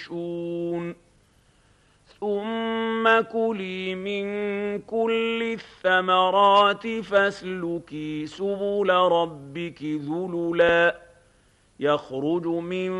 يعيشون ثم كلي من كل الثمرات فاسلكي سبل ربك ذللا يخرج من